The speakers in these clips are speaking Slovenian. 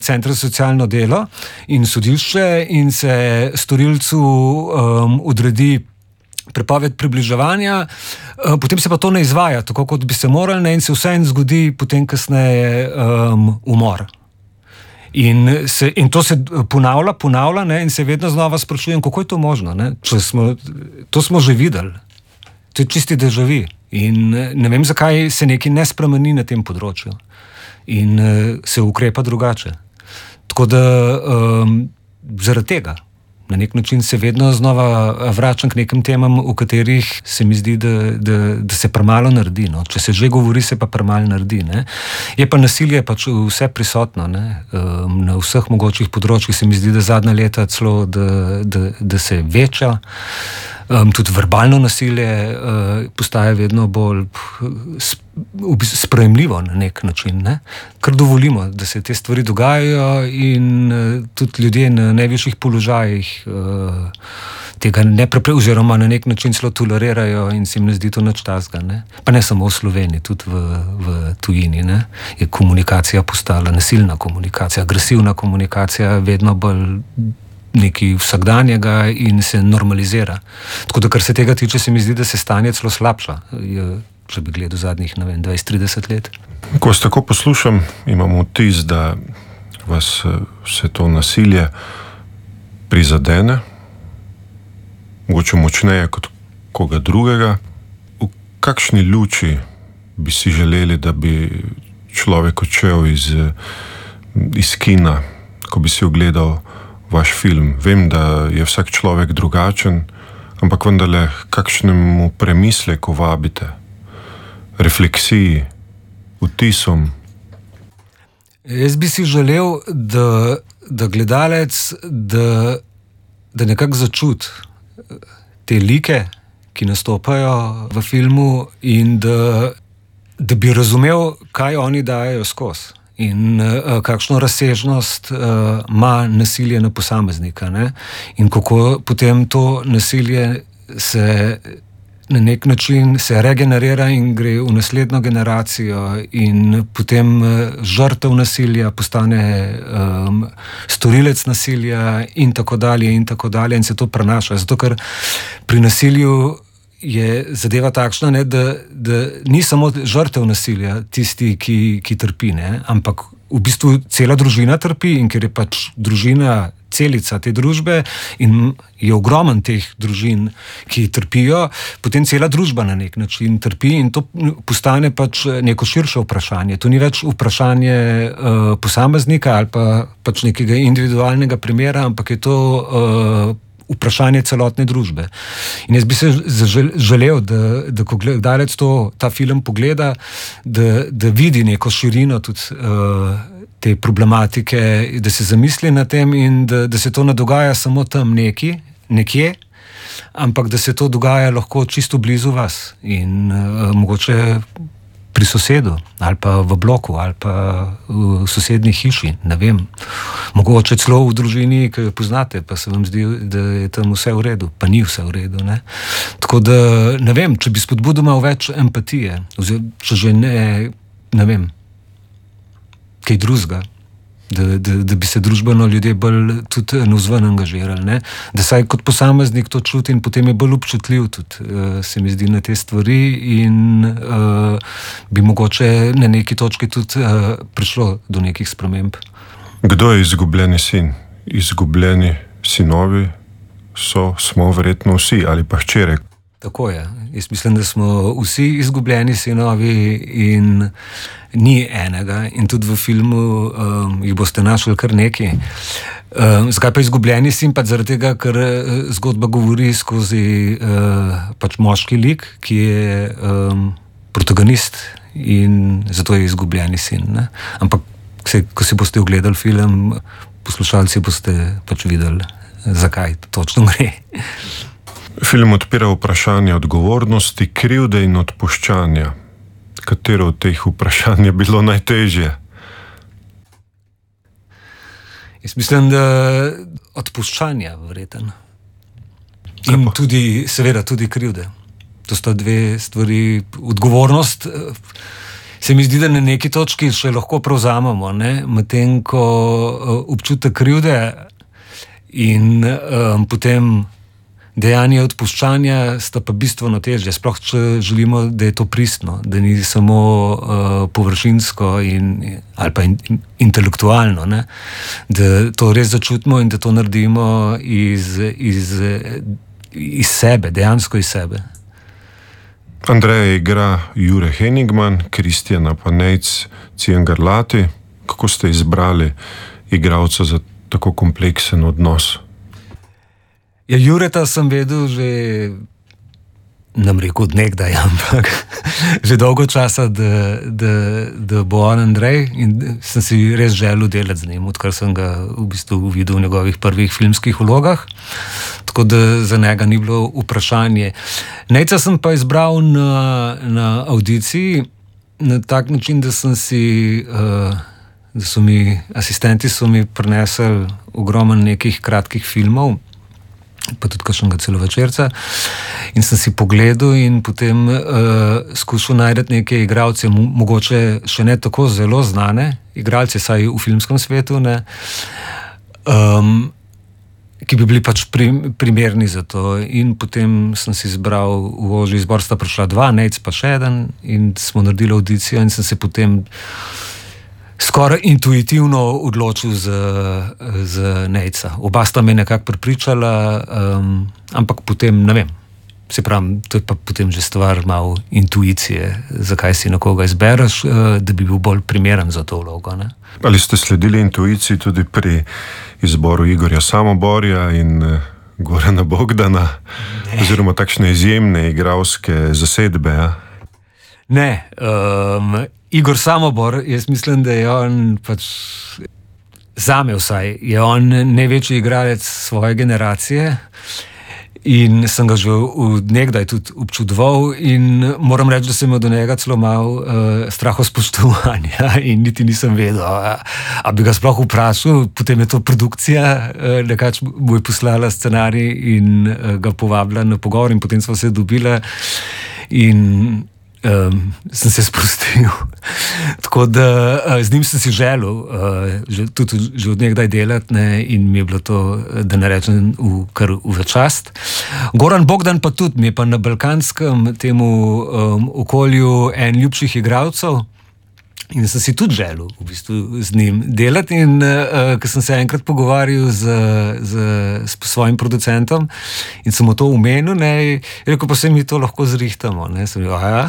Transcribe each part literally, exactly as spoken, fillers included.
Centra za socialno delo in sodišče in se storilcu um, odredi prepoved približevanja, uh, potem se pa to ne izvaja, tako kot bi se moralo, ne, in se vseeno zgodi potem kasneje um, umor. In, se, in to se ponavlja, ponavlja, ne, in se vedno znova sprašujem, kako je to možno, ne? Če smo, to smo že videli. To je čisti déjà vu. In ne vem, zakaj se nekaj ne spremeni na tem področju. In uh, se ukrepa drugače. Tako da um, zaradi tega na nek način se vedno znova vračam k nekim temam, v katerih se mi zdi, da, da, da se premalo naredi. No. Če se že govori, se pa premalo naredi. Ne. Je pa nasilje pač vse prisotno. Ne. Um, na vseh mogočih področjih se mi zdi, da zadnja leta celo, da, da, da se veča. Um, tudi verbalno nasilje uh, postaje vedno bolj uh, sprejemljivo na nek način, ne? Ker dovolimo, da se te stvari dogajajo in uh, tudi ljudje na najvišjih položajih uh, tega ne preprejo, oziroma na nek način celo tolerirajo in se jim ne zdi to nič takega, ne? Pa ne samo v Sloveniji, tudi v, v tujini, ne? Je komunikacija postala nasilna komunikacija, agresivna komunikacija, vedno bolj nekaj vsakdanjega in se normalizira. Tako da, kar se tega tiče, se mi zdi, da se stanje celo slabša, če bi gledal zadnjih, ne vem, dvajset trideset let. Ko vas tako poslušam, imam vtis, da vas vse to nasilje prizadene, mogoče močneje kot koga drugega. V kakšni luči bi si želeli, da bi človek odšel iz, iz kina, ko bi si ogledal vaš film? Vem, da je vsak človek drugačen, ampak vendarle, kakšnemu premisleku vabite? Refleksiji, vtisom? Jaz bi si želel, da, da gledalec, da, da nekako začuti te like, ki nastopajo v filmu in da, da bi razumel, kaj oni dajejo skozi. In uh, kakšno razsežnost uh, ima nasilje na posameznika, ne? In kako potem to nasilje se na nek način se regenerira in gre v naslednjo generacijo in potem uh, žrtev nasilja postane um, storilec nasilja in tako dalje in tako dalje in se to prenaša. Zato, ker pri nasilju je zadeva takšna, ne, da, da ni samo žrtev nasilja tisti, ki, ki trpi, ne, ampak v bistvu cela družina trpi in ker je pač družina celica te družbe in je ogromen teh družin, ki trpijo, potem cela družba na nek način trpi in to postane pač neko širše vprašanje. To ni več vprašanje uh, posameznika ali pa pač nekega individualnega primera, ampak je to uh, vprašanje celotne družbe. In jaz bi se želel, da, da ko gledalec to, ta film pogleda, da, da vidi neko širino tudi uh, te problematike, da se zamisli na tem in da, da se to ne dogaja samo tam neki, nekje, ampak da se to dogaja lahko čisto blizu vas in uh, mogoče pri sosedu, ali pa v bloku, ali pa v sosednji hiši, ne vem. Mogoče celo v družini, ki jo poznate, pa se vam zdi, da je tam vse v redu, pa ni vse v redu, ne. Tako da, ne vem, če bi spodbudil malo več empatije, oziroma, če že ne, ne vem, kaj drugega, da, da, da bi se družbeno ljudje bolj tudi navzven angažirali, ne? Da saj kot posameznik to čuti in potem je bolj občutljiv tudi, uh, se mi zdi, na te stvari in uh, bi mogoče na neki točki tudi uh, prišlo do nekih sprememb. Kdo je izgubljeni sin? Izgubljeni sinovi so, smo verjetno vsi, ali pa hčere. Tako je. Jaz mislim, da smo vsi izgubljeni sinovi in ni enega. In tudi v filmu um, jih boste našli kar nekaj. Um, zakaj pa izgubljeni sin? Pa zaradi tega, ker zgodba govori skozi uh, pač moški lik, ki je um, protagonist in zato je izgubljeni sin. Ne? Ampak se, ko si boste ogledali film, poslušalci boste pač videli, zakaj točno gre. Film odpira vprašanje odgovornosti, krivde in odpuščanja. Katero od teh vprašanj je bilo najtežje? Jaz mislim, da odpuščanja verjetno. In tudi, seveda, tudi krivde. To sta dve stvari. Odgovornost se mi zdi, da na neki točki še lahko prevzamemo, ne, medtem ko uh, občutek krivde in um, potem dejanje odpuščanja sta pa bistveno težje, sploh če želimo, da je to pristno, da ni samo uh, površinsko in, ali pa in, in, intelektualno, ne? Da to res začutimo in da to naredimo iz, iz, iz sebe, dejansko iz sebe. Andreja igra Jure Henigman, Kristjana pa Nejc Cijangarlati. Kako ste izbrali igralca za tako kompleksen odnos? Ja, Jureta sem vedel že, nam rekel, od nekdaj, ampak že dolgo časa, da, da, da bo on Andrej, in sem si res želel delati z njim, odkar sem ga v bistvu videl v njegovih prvih filmskih vlogah, tako da za njega ni bilo vprašanje. Nejca sem pa izbral na, na audiciji na tak način, da sem si, uh, da so mi asistenti so mi prinesli ogromen nekih kratkih filmov, pa tudi kakšnega celovečerca, in sem si pogledal in potem uh, skušal najti neke igralce, mogoče še ne tako zelo znane igralce, saj v filmskem svetu, ne, um, ki bi bili pač prim, primerni za to. In potem sem si izbral, v ožji izbor sta prišla dva, Nejc pa še eden, in smo naredili audicijo in sem se potem skoraj intuitivno odločil za, za Nejca. Oba sta me nekako prepričala, um, ampak potem, ne vem, se pravim, to je pa potem že stvar malo intuicije, zakaj si nekoga izbereš, uh, da bi bil bolj primeren za to vlogo, ne? Ali ste sledili intuiciji tudi pri izboru Igorja Samoborja in uh, Gorana Bogdana, ne, oziroma takšne izjemne igralske zasedbe, ja? Ne, um, Igor Samobor, jaz mislim, da je on pač, zame vsaj, je on največji igralec svoje generacije in sem ga že od nekdaj tudi občudoval in moram reči, da sem imel do njega celo malo uh, strahospoštovanja in niti nisem vedel, a, a bi ga sploh vprašal. Potem je to produkcija, uh, nekač mu je poslala scenarij in uh, ga povabila na pogovor in potem smo se dobila in Um, sem se sprostil. Tako da uh, z njim sem si želel uh, že, tudi že od nekdaj delati, ne, in mi je bilo to, da ne rečem, v, kar v čast. Goran Bogdan pa tudi, mi je pa na balkanskem temu um, okolju en ljubših igralcev in sem si tudi želel v bistvu z njim delati in uh, ko sem se enkrat pogovarjal z, z, s svojim producentom in sem mu to omenil, ne, je rekel, pa se mi to lahko zrihtamo, ne, sem rekel, aha,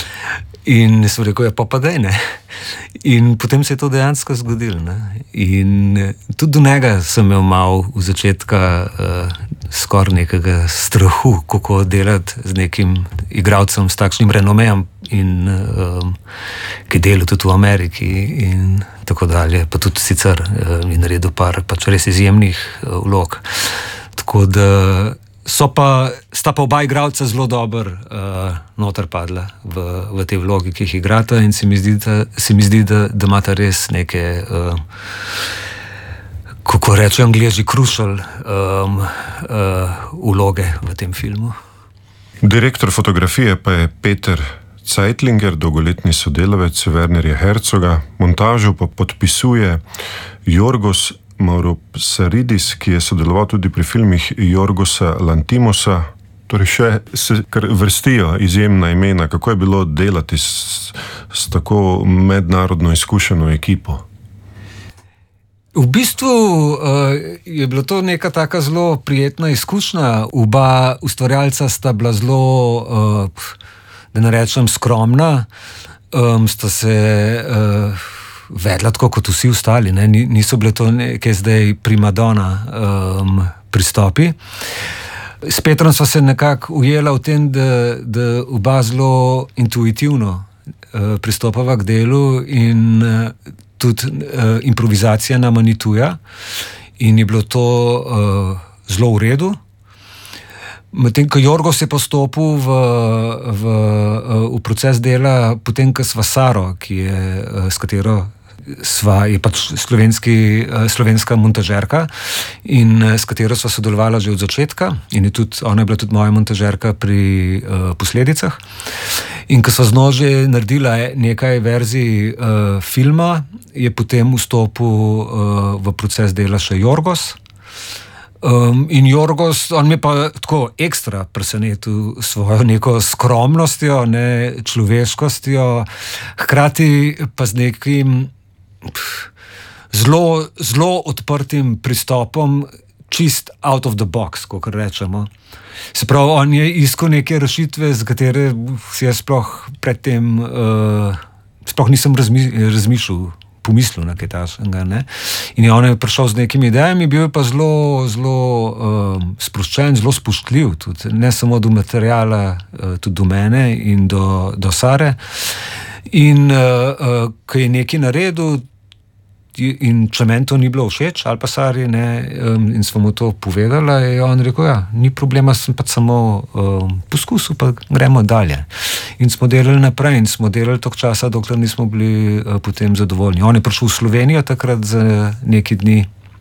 in sem rekel, ja, pa pa dej, ne. In potem se je to dejansko zgodilo, ne. In tudi do njega sem imel malo v začetka uh, skoraj nekega strahu, kako delati z nekim igralcem s takšnim renomejem in um, ki dela tudi v Ameriki in tako dalje, pa tudi sicer uh, je naredil par pač res izjemnih uh, vlog. Tako da so pa, sta pa oba igralca zelo dobro uh, noter padla v, v te vlogi, ki jih igrata in se mi zdi, da, se mi zdi, da, da imata res neke, uh, kako reče Angleži, crucial um, uh, vloge v tem filmu. Direktor fotografije pa je Peter Zeitlinger, dolgoletni sodelavec Wernerja Herzoga, montažo pa podpisuje Jorgos Mavrosaridis, ki je sodeloval tudi pri filmih Jorgosa Lantimosa. Torej še se kar vrstijo izjemna imena. Kako je bilo delati s, s tako mednarodno izkušeno ekipo? V bistvu uh, je bilo to neka taka zelo prijetna izkušnja. Oba ustvarjalca sta bila zelo, uh, da ne rečem, skromna, um, sta se uh, vedla tako kot vsi ostali, ne? Niso bile to neke zdaj primadona um, pristopi. S Petrom sva se nekako ujela v tem, da, da oba zelo intuitivno uh, pristopava k delu in uh, tudi uh, improvizacija nama ni tuja in je bilo to uh, zelo v redu. Medtem ko Jorgos je postopil v, v, v proces dela, potem ko sva Saro, ki je, s katero sva, je pač slovenski, slovenska montažerka in s katero sva sodelovala že od začetka in je tudi, ona je bila tudi moja montažerka pri uh, Posledicah. In ko sva z njo že naredila nekaj verzij uh, filma, je potem vstopil uh, v proces dela še Jorgos. Um, in Jorgos, on me pa tako ekstra presenetil svojo neko skromnostjo, ne, človeškostjo, hkrati pa z nekim pff, zelo, zelo odprtim pristopom, čist out of the box, kakor rečemo. Se pravi, on je iskal neke rešitve, z katere si jaz sploh predtem uh, sploh nisem razmi, razmišljal. Pomislil na kaj takšnega, ne. In je on je prišel z nekimi idejami, bil je pa zelo, zelo um, sproščen, zelo spoštljiv, tudi ne samo do materijala, uh, tudi do mene in do, do Sare. In uh, uh, ko je nekaj naredil, in če meni to ni bilo všeč, ali pa Sari, ne, um, in smo mu to povedala, je on rekel, ja, ni problema, sem pa samo um, poskusil, pa gremo dalje. In smo delali naprej in smo delali toliko časa, dokler nismo bili uh, potem zadovoljni. On je prišel v Slovenijo takrat za neki dni,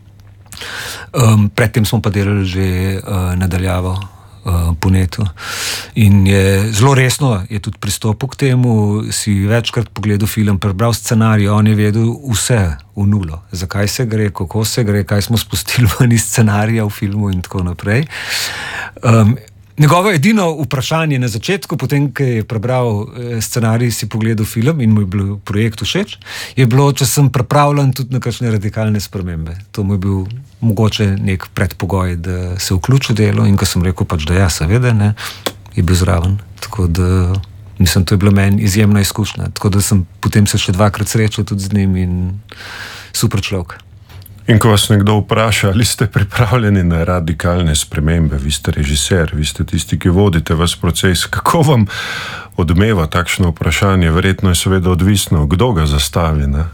um, predtem smo pa delali že uh, nadaljavo uh, po netu. In je zelo resno je tudi pristopil k temu, si večkrat pogledal film, prebral scenarij, on je vedel vse v nulo. Zakaj se gre, kako se gre, kaj smo spustili ven iz scenarija v filmu in tako naprej. Um, Njegovo edino vprašanje na začetku, potem, ko je prebral scenarij, si pogledal film in mu je bil projekt všeč, je bilo, če sem pripravljen tudi na kakšne radikalne spremembe. To mu je bil mogoče nek predpogoj, da se vključi v delo, in ko sem rekel pač, da ja, seveda, ne, je bil zraven. Tako da, mislim, to je bila meni izjemna izkušnja. Tako da sem potem se še dvakrat srečal tudi z njim in super človek. In ko vas nekdo vpraša, ali ste pripravljeni na radikalne spremembe, vi ste režiser, vi ste tisti, ki vodite vas proces, kako vam odmeva takšno vprašanje? Verjetno je seveda odvisno, kdo ga zastavi, ne?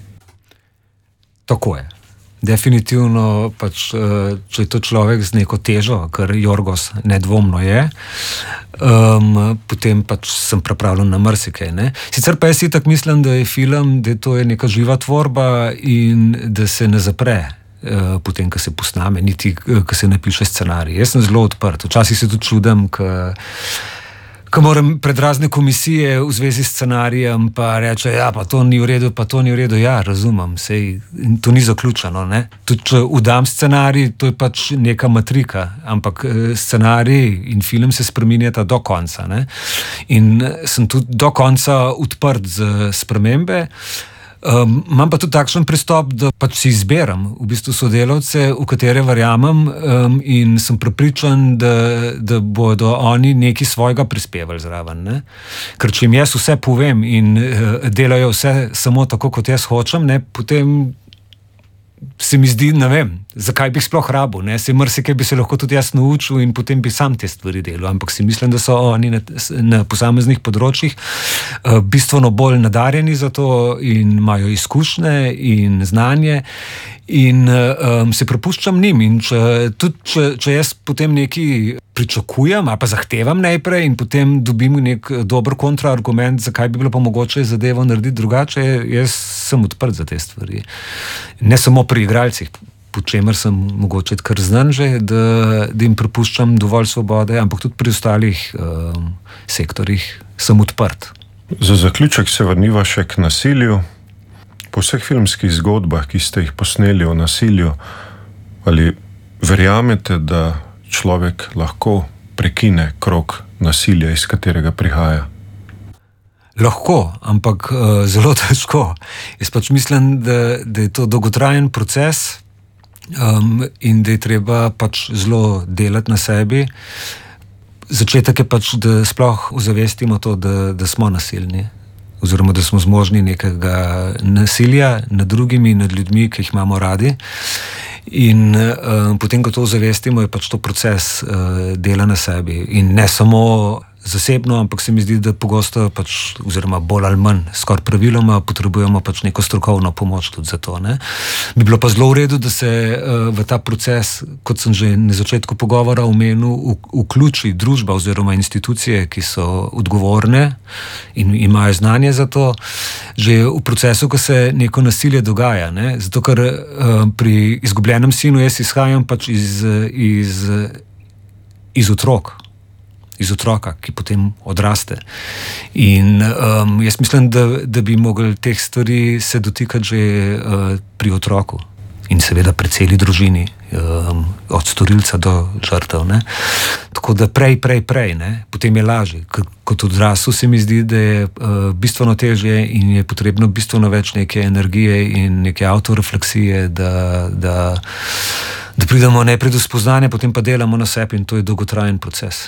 Tako je. Definitivno, pač, če je to človek z neko težo, kar Jorgos nedvomno je, um, potem pač sem pripravljen na marsikaj, ne. Sicer pa jaz si tako mislim, da je film, da to je neka živa tvorba in da se ne zapre uh, potem, ko se posname, niti ko se napiše scenarij. Jaz sem zelo odprt. Včasih se tudi čudem, ko ko moram pred razne komisije v zvezi s scenarijem, pa reče, ja, pa to ni v redu, pa to ni v redu. Ja, razumem, sej, to ni zaključeno, ne. Tudi če udam scenarij, to je pač neka matrika, ampak scenarij in film se spreminjata do konca, ne. In sem tudi do konca odprt za spremembe. Um, imam pa tudi takšen pristop, da pač si izberem v bistvu sodelavce, v katere verjamem, um, in sem prepričan, da, da bodo oni nekaj svojega prispevali zraven, ne? Ker če jim jaz vse povem in uh, delajo vse samo tako, kot jaz hočem, ne, potem se mi zdi, ne vem, zakaj bi sploh rabil, ne, se marsikaj bi se lahko tudi jaz naučil in potem bi sam te stvari delal, ampak si mislim, da so oni na, na posameznih področjih uh, bistveno bolj nadarjeni za to in imajo izkušnje in znanje in um, se prepuščam njim in če, tudi če, če jaz potem nekaj pričakujem ali pa zahtevam najprej in potem dobim nek dober kontraargument, zakaj bi bilo pa mogoče zadevo narediti drugače, jaz sem odprt za te stvari. Ne samo pri igralcih, po čemer sem mogoče kar znan že, da, da jim prepuščam dovolj svobode, ampak tudi pri ostalih um, sektorjih sem odprt. Za zaključek se vrniva še k nasilju. Po vseh filmskih zgodbah, ki ste jih posneli o nasilju, ali verjamete, da človek lahko prekine krog nasilja, iz katerega prihaja? Lahko, ampak uh, zelo težko. Jaz pač mislim, da, da je to dolgotrajen proces um, in da je treba pač zelo delati na sebi. Začetek je pač, da sploh ozavestimo to, da, da smo nasilni, oziroma da smo zmožni nekega nasilja nad drugimi, nad ljudmi, ki jih imamo radi. In uh, potem, ko to ozavestimo, je pač to proces uh, dela na sebi. In ne samo zasebno, ampak se mi zdi, da pogosto pač, oziroma bolj ali manj, skoraj praviloma potrebujemo pač neko strokovno pomoč tudi za to. Ne. Bi bilo pa zelo v redu, da se uh, v ta proces, kot sem že na začetku pogovora omenil, vključi družba oziroma institucije, ki so odgovorne in imajo znanje za to, že v procesu, ko se neko nasilje dogaja. Ne. Zato, ker uh, pri izgubljenem sinu jaz izhajam pač iz, iz, iz otrok. iz otroka, ki potem odraste. In um, jaz mislim, da, da bi mogli teh stvari se dotikati že uh, pri otroku in seveda pri celi družini, um, od storilca do žrtev. Ne? Tako da prej, prej, prej, ne? Potem je lažje. Kot odrasel se mi zdi, da je uh, bistveno težje in je potrebno bistveno več neke energije in neke autorefleksije, da, da, da pridemo najprej do spoznanja, potem pa delamo na sebi in to je dolgotrajen proces.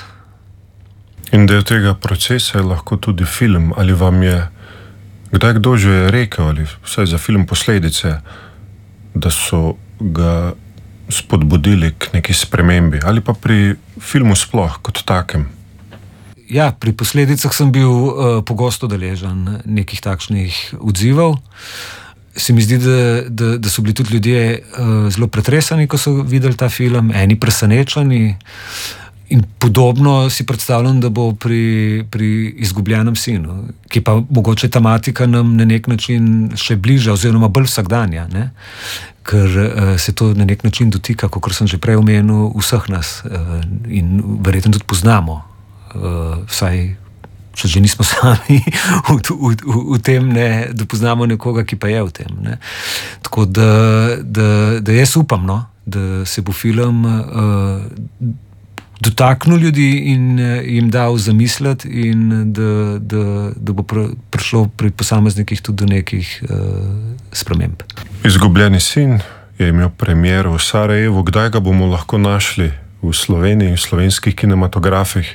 In del tega procesa je lahko tudi film. Ali vam je kdaj kdo že rekel, ali vsaj za film Posledice, da so ga spodbudili k neki spremembi? Ali pa pri filmu sploh kot takem? Ja, pri Posledicah sem bil uh, pogosto deležen nekih takšnih odzivov. Se mi zdi, da, da, da so bili tudi ljudje uh, zelo pretresani, ko so videli ta film, eni presenečeni. In podobno si predstavljam, da bo pri, pri izgubljenem sinu, ki pa mogoče tematika nam na nek način še bliža oziroma bolj vsakdanja, ne? Ker uh, se to na nek način dotika, kot sem že prej omenil, vseh nas uh, in verjetno tudi poznamo. Uh, vsaj, če že nismo sami v, v, v, v tem, ne, da poznamo nekoga, ki pa je v tem. Ne? Tako da, da, da jaz upam, no, da se bo film uh, dotaknil ljudi in jim dal zamisliti in da, da, da bo pr, prišlo pri posameznikih tudi do nekih uh, sprememb. Izgubljeni sin je imel premiero v Sarajevu. Kdaj ga bomo lahko našli v Sloveniji, v slovenskih kinematografih?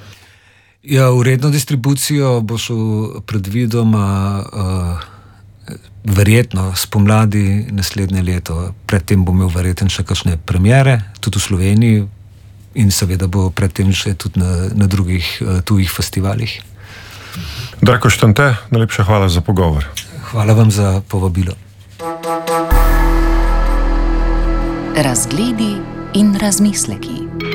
Ja, v redno distribucijo bo šel predvidoma uh, verjetno spomladi naslednje leto. Predtem bo imel verjetno še kakšne premiere, tudi v Sloveniji, in seveda bo predtem še tudi na, na drugih uh, tujih festivalih. Darko Štante, najlepša hvala za pogovor. Hvala vam za povabilo. Razgledi in razmisleki.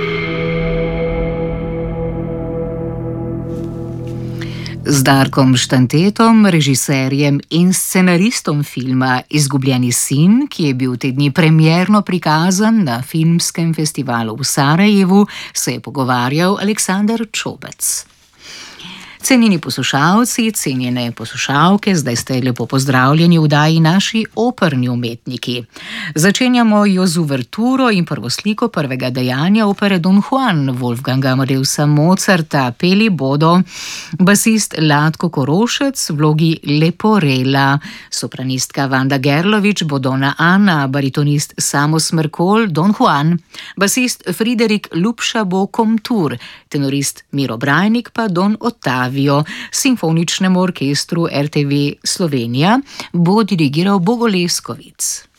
Z Darkom Štantetom, režiserjem in scenaristom filma Izgubljeni sin, ki je bil te dni premierno prikazan na filmskem festivalu v Sarajevu, se je pogovarjal Aleksander Čobec. Cenjeni poslušalci, cenjene poslušalke, zdaj ste lepo pozdravljeni v oddaji Naši operni umetniki. Začenjamo jo z uverturo in prvosliko prvega dejanja opere Don Juan Wolfganga Amadeusa Mozarta. Peli bodo basist Latko Korošec v vlogi Leporela, sopranistka Vanda Gerlovič bo Dona Ana, baritonist Samo Smrkolj Don Juan, basist Friderik Lupša bo Komtur, tenorist Miro Brajnik pa Don Ottavi. Simfoničnemu orkestru er te ve Slovenija bo dirigiral Bogo Leskovic.